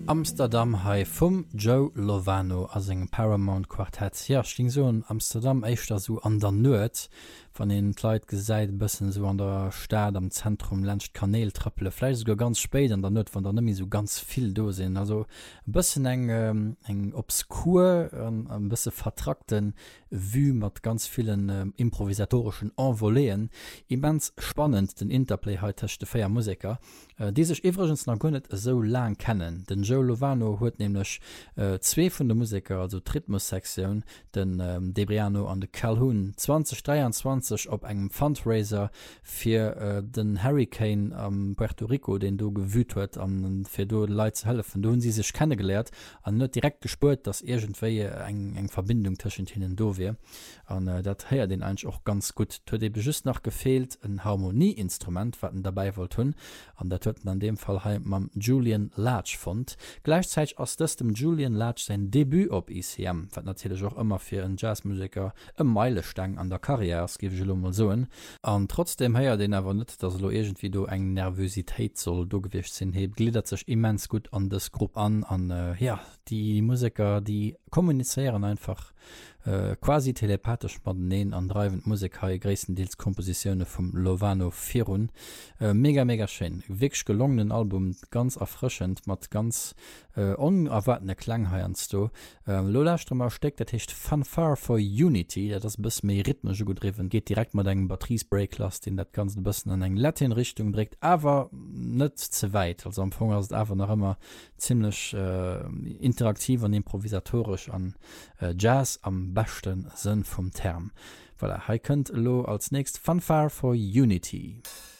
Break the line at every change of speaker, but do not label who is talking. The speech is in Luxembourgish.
Amsterdam hai vum Joe Lovano as eng Paramount Quartett. Ja, ging so in Amsterdam eichter so an der Nöt, van den Kleit gesäit bëssen so an der Stadt am Zentrum lcht Kaneel trëppele. Fleisch go ganz spéit an der Nöt, van der nëmi so ganz viel do sinn. Also bëssen eng obskur an bësse vertrakten Vu mat ganz vielen improvisatorischen Envoleen. Immens spannend den Interplay heitechte Féier Musiker. Die sech iwregens nach gonnet so lang kennen. Den Joe Lovano huet nämlich zwei von der Musiker, also Rhythmussektion, den Debriano an de Calhoun 2023 op engem Fundraiser fir den Hurricane am Puerto Rico, den du gewüt huet an fir du Leiit zu helfen. Du hun sie sich kennengelehrt an net direkt gespurt, dass irgendwéie eng Verbindung tschen hinnen do wie. An dat heier den einsch auch ganz gut. Hue de just nach gefehlt ein Harmonieinstrument, wat dabei wollt hun, an der töten an dem Fall heim mam Julian Latch fand. Gleichzeitig aus das dem Julian Latch sein Debüt op ECM, wat natürlich auch immer für einen Jazzmusiker e Meilestang an der Karriere gebe ich mal so. Und trotzdem heier den aber nicht, dass lo irgendwie du eng Nervosität soll du gewicht sinn heb, gliedert sich immens gut an das Gruppe an ja, die Musiker, die kommunizieren einfach quasi telepathisch mat den an dreivent Musik ha gréessendeels Kompositionune vum Lovano Firun. Mega schön. Wirklich gelungenen Album, ganz erfrischend, mat ganz unerwartene Klangheernst du. Lolastrommer steckt dat hecht Fanfare for Unity, der das bis méi rhythmische gut driven, geht direkt mat engem Batteriesbreak las, den dat ganze bisssen an eng Latin Richtung trägt, aber net zu weit. Also am Anfang ist einfach noch immer ziemlich interaktiv und improvisatorisch an Jazz am besten Sinn vom Term. Voilà, hier könnt lo als nächst Fanfare for Unity.